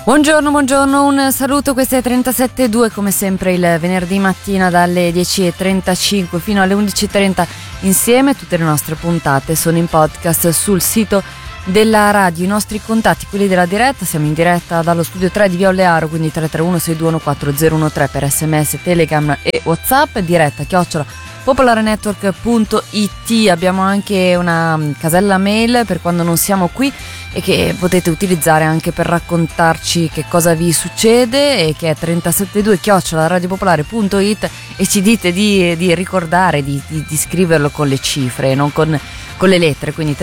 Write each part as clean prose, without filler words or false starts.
Buongiorno, un saluto, queste è 37.2 come sempre il venerdì mattina dalle 10.35 fino alle 11.30 insieme. Tutte le nostre puntate sono in podcast sul sito della radio. I nostri contatti, quelli della diretta: siamo in diretta dallo studio 3 di Via Olearo, quindi 331-621-4013 per sms, telegram e whatsapp, diretta @popolarenetwork.it. Abbiamo anche una casella mail per quando non siamo qui e che potete utilizzare anche per raccontarci che cosa vi succede, e che è 372@radiopopolare.it, e ci dite di ricordare di scriverlo con le cifre, non con le lettere, quindi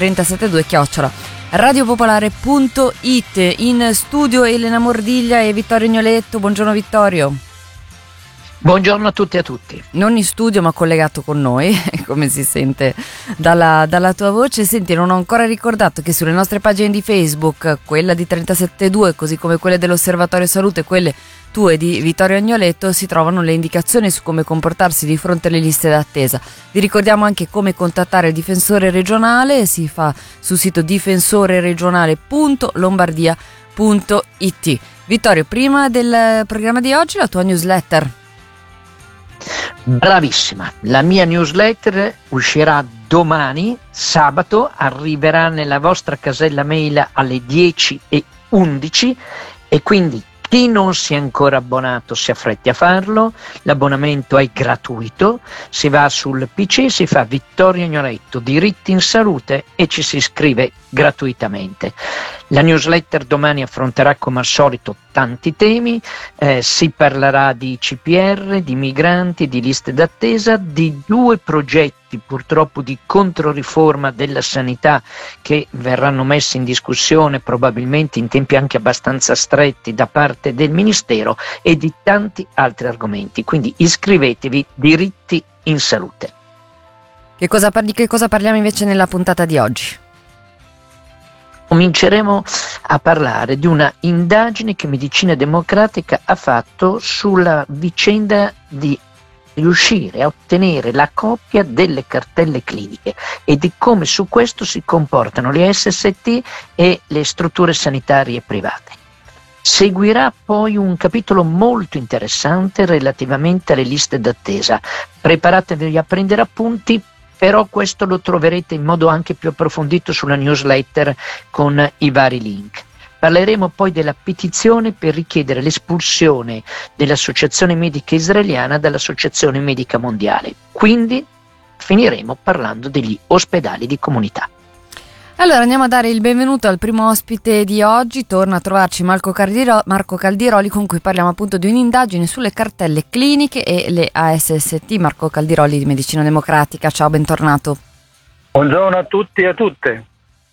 372@radiopopolare.it. In studio Elena Mordiglia e Vittorio Agnoletto. Buongiorno Vittorio. Buongiorno a tutti e a tutti. Non in studio ma collegato con noi, come si sente dalla tua voce. Senti, non ho ancora ricordato che sulle nostre pagine di Facebook, quella di 37.2 così come quelle dell'Osservatorio Salute e quelle tue di Vittorio Agnoletto, si trovano le indicazioni su come comportarsi di fronte alle liste d'attesa. Vi ricordiamo anche come contattare il difensore regionale, si fa sul sito difensoreregionale.lombardia.it. Vittorio, prima del programma di oggi, la tua newsletter. Bravissima, la mia newsletter uscirà domani, sabato, arriverà nella vostra casella mail alle 10:11 e quindi chi non si è ancora abbonato si affretti a farlo. L'abbonamento è gratuito, si va sul PC, si fa Vittorio Agnoletto, diritti in salute e ci si iscrive gratuitamente. La newsletter domani affronterà come al solito tanti temi, si parlerà di CPR, di migranti, di liste d'attesa, di due progetti purtroppo di controriforma della sanità che verranno messi in discussione probabilmente in tempi anche abbastanza stretti da parte del Ministero, e di tanti altri argomenti. Quindi iscrivetevi, diritti in salute. Di che cosa parliamo invece nella puntata di oggi? Cominceremo a parlare di una indagine che Medicina Democratica ha fatto sulla vicenda di riuscire a ottenere la copia delle cartelle cliniche e di come su questo si comportano le SST e le strutture sanitarie private. Seguirà poi un capitolo molto interessante relativamente alle liste d'attesa. Preparatevi a prendere appunti, però questo lo troverete in modo anche più approfondito sulla newsletter con i vari link. Parleremo poi della petizione per richiedere l'espulsione dell'Associazione Medica Israeliana dall'Associazione Medica Mondiale. Quindi finiremo parlando degli ospedali di comunità. Allora andiamo a dare il benvenuto al primo ospite di oggi. Torna a trovarci Marco Caldiroli, con cui parliamo appunto di un'indagine sulle cartelle cliniche e le ASST. Marco Caldiroli di Medicina Democratica, ciao, bentornato. Buongiorno a tutti e a tutte.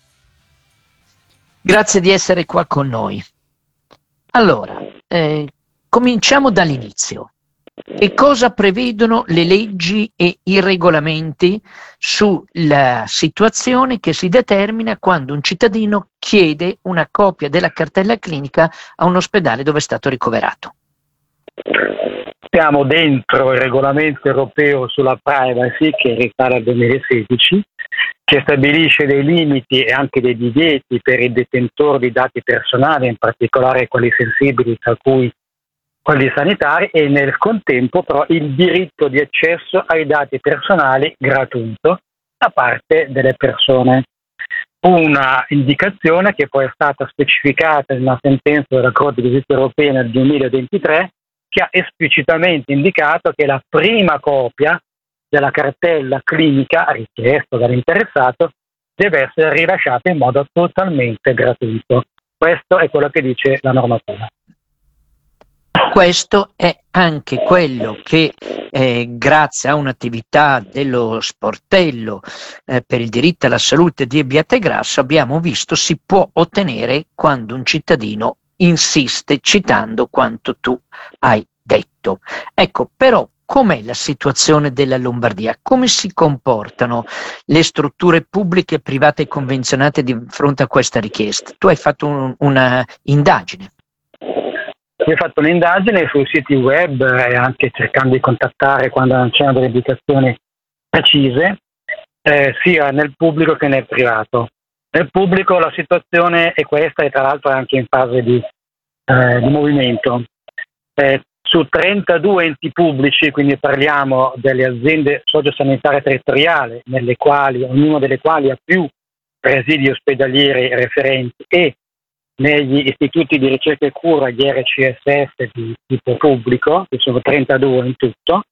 Grazie di essere qua con noi. Allora, cominciamo dall'inizio. Che cosa prevedono le leggi e i regolamenti sulla situazione che si determina quando un cittadino chiede una copia della cartella clinica a un ospedale dove è stato ricoverato? Siamo dentro il regolamento europeo sulla privacy, che risale al 2016, che stabilisce dei limiti e anche dei divieti per i detentori di dati personali, in particolare quelli sensibili, tra cui quelli sanitari, e nel contempo però il diritto di accesso ai dati personali gratuito da parte delle persone. Una indicazione che poi è stata specificata in una sentenza della Corte di giustizia europea nel 2023, che ha esplicitamente indicato che la prima copia della cartella clinica richiesta dall'interessato deve essere rilasciata in modo totalmente gratuito. Questo è quello che dice la normativa. Questo è anche quello che grazie a un'attività dello sportello per il diritto alla salute di Abbiategrasso abbiamo visto si può ottenere quando un cittadino insiste citando quanto tu hai detto. Ecco, però com'è la situazione della Lombardia? Come si comportano le strutture pubbliche, private e convenzionate di fronte a questa richiesta? Tu hai fatto una indagine. Io ho fatto un'indagine sui siti web e anche cercando di contattare quando non c'erano delle indicazioni precise, sia nel pubblico che nel privato. Nel pubblico la situazione è questa, e tra l'altro è anche in fase di di movimento. Su 32 enti pubblici, quindi parliamo delle aziende sociosanitarie territoriali, ognuna delle quali ha più presidi ospedalieri referenti, e negli istituti di ricerca e cura, gli RCSS di tipo pubblico, che sono 32 in tutto,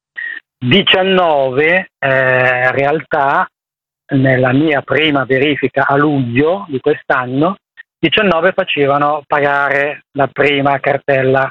19 realtà, nella mia prima verifica a luglio di quest'anno, 19 facevano pagare la prima cartella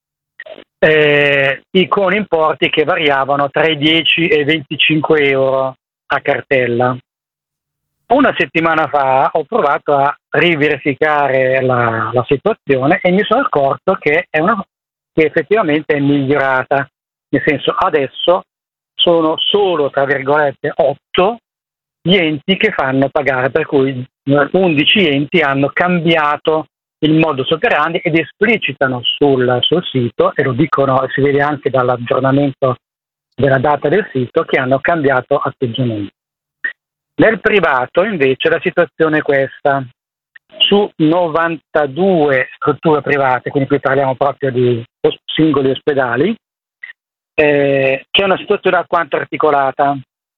con importi che variavano tra i 10 e i 25 euro a cartella. Una settimana fa ho provato a riverificare la situazione e mi sono accorto che che effettivamente è migliorata, nel senso, adesso sono solo, tra virgolette, 8 gli enti che fanno pagare, per cui 11 enti hanno cambiato il modus operandi ed esplicitano sul sito, e lo dicono, si vede anche dall'aggiornamento della data del sito, che hanno cambiato atteggiamento. Nel privato invece la situazione è questa: su 92 strutture private, quindi qui parliamo proprio di singoli ospedali, c'è una situazione alquanto articolata.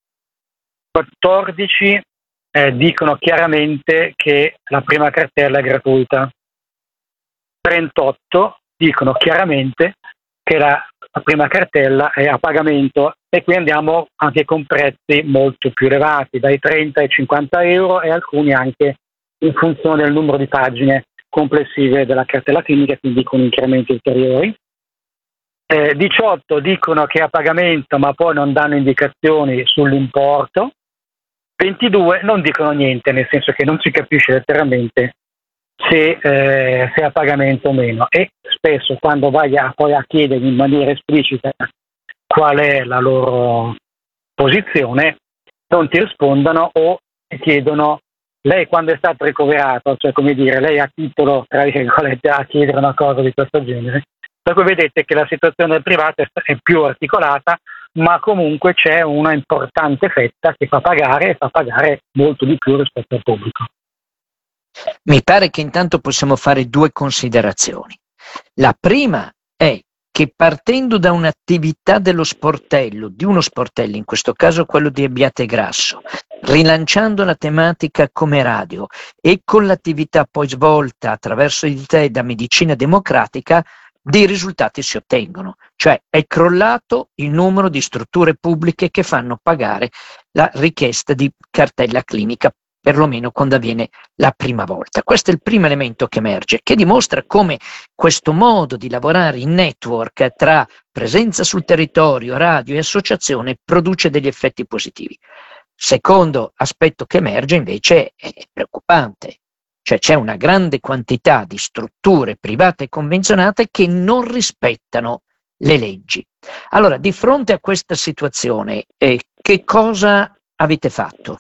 14 dicono chiaramente che la prima cartella è gratuita, 38 dicono chiaramente che la prima cartella è a pagamento, e qui andiamo anche con prezzi molto più elevati, dai 30 ai 50 euro, e alcuni anche in funzione del numero di pagine complessive della cartella clinica, quindi con incrementi ulteriori. 18 dicono che è a pagamento ma poi non danno indicazioni sull'importo. 22 non dicono niente, nel senso che non si capisce letteralmente se è a pagamento o meno, e spesso quando vai poi a chiedere in maniera esplicita qual è la loro posizione non ti rispondono, o ti chiedono: lei quando è stato ricoverato, cioè come dire, lei ha titolo, tra virgolette, a chiedere una cosa di questo genere. Per cui vedete che la situazione del privato è più articolata, ma comunque c'è una importante fetta che fa pagare, e fa pagare molto di più rispetto al pubblico. Mi pare che intanto possiamo fare due considerazioni. La prima è che, partendo da un'attività dello sportello, di uno sportello, in questo caso quello di Abbiategrasso, rilanciando la tematica come radio e con l'attività poi svolta attraverso i te da medicina democratica, dei risultati si ottengono, cioè è crollato il numero di strutture pubbliche che fanno pagare la richiesta di cartella clinica, perlomeno quando avviene la prima volta. Questo è il primo elemento che emerge, che dimostra come questo modo di lavorare in network tra presenza sul territorio, radio e associazione produce degli effetti positivi. Secondo aspetto che emerge invece è preoccupante. Cioè c'è una grande quantità di strutture private e convenzionate che non rispettano le leggi. Allora, di fronte a questa situazione, che cosa avete fatto?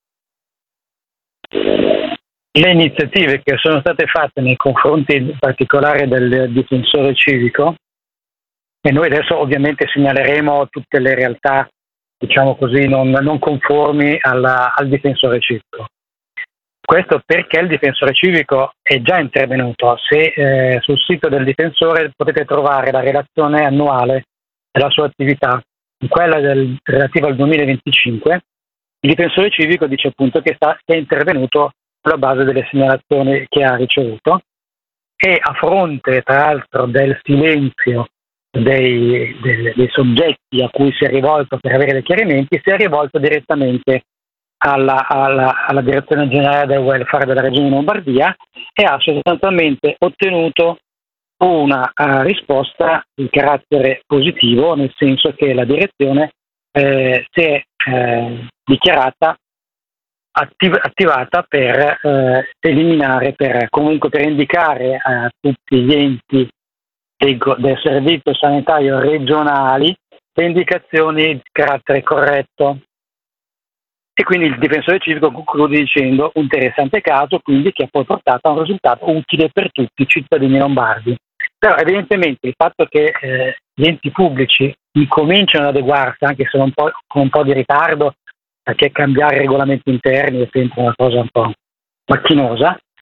Le iniziative che sono state fatte nei confronti in particolare del difensore civico, e noi adesso ovviamente segnaleremo tutte le realtà, diciamo così, non conformi al difensore civico. Questo perché il difensore civico è già intervenuto. Se sul sito del difensore potete trovare la relazione annuale della sua attività, quella relativa al 2025, il difensore civico dice appunto che è intervenuto sulla base delle segnalazioni che ha ricevuto, e a fronte tra l'altro del silenzio dei soggetti a cui si è rivolto per avere dei chiarimenti, si è rivolto direttamente alla direzione generale del welfare della regione Lombardia, e ha sostanzialmente ottenuto una risposta di carattere positivo, nel senso che la direzione si è dichiarata attivata per eliminare, comunque per indicare a tutti gli enti del servizio sanitario regionali le indicazioni di carattere corretto. E quindi il difensore civico conclude dicendo: un interessante caso, quindi, che ha poi portato a un risultato utile per tutti i cittadini lombardi. Però evidentemente il fatto che gli enti pubblici incominciano ad adeguarsi, anche se con un po' di ritardo, perché cambiare regolamenti interni è sempre una cosa un po' macchinosa,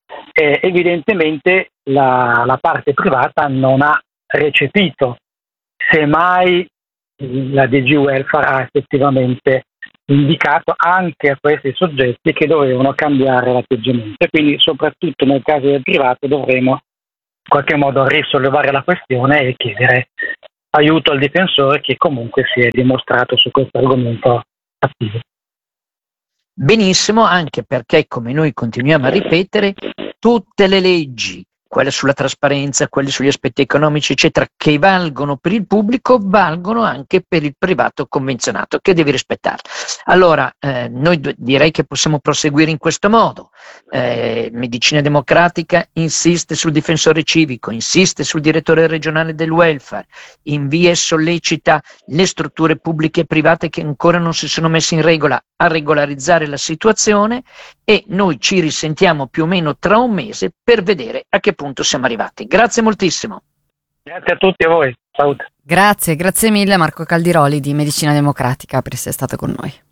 evidentemente la parte privata non ha recepito, semmai la DG Welfare ha effettivamente indicato anche a questi soggetti che dovevano cambiare l'atteggiamento, e quindi soprattutto nel caso del privato dovremo in qualche modo risollevare la questione e chiedere aiuto al difensore, che comunque si è dimostrato su questo argomento attivo. Benissimo, anche perché, come noi continuiamo a ripetere, tutte le leggi, quelle sulla trasparenza, quelle sugli aspetti economici, eccetera, che valgono per il pubblico, valgono anche per il privato convenzionato, che devi rispettare. Allora, noi direi che possiamo proseguire in questo modo. Medicina Democratica insiste sul difensore civico, insiste sul direttore regionale del welfare, invia e sollecita le strutture pubbliche e private che ancora non si sono messe in regola a regolarizzare la situazione, e noi ci risentiamo più o meno tra un mese per vedere a che punto siamo arrivati. Grazie moltissimo. Grazie a tutti e a voi. Salute. Grazie mille Marco Caldiroli di Medicina Democratica per essere stato con noi.